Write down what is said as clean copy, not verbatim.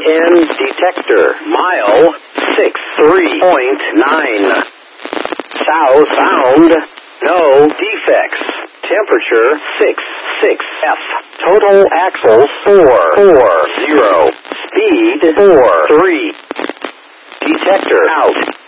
EN detector. Mile 63.9. Southbound. No defects. Temperature 66 F. Total axles 440. Speed 43. Detector out.